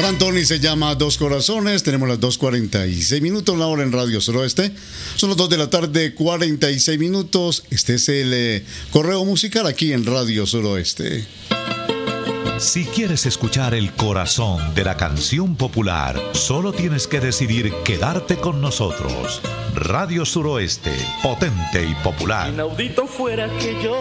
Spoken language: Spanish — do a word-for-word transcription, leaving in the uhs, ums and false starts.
Antoni se llama Dos Corazones. Tenemos las dos cuarenta y seis minutos, la hora en Radio Suroeste. Son las dos de la tarde, cuarenta y seis minutos. Este es el eh, correo musical aquí en Radio Suroeste. Si quieres escuchar el corazón de la canción popular, solo tienes que decidir quedarte con nosotros. Radio Suroeste, potente y popular. Inaudito fuera que yo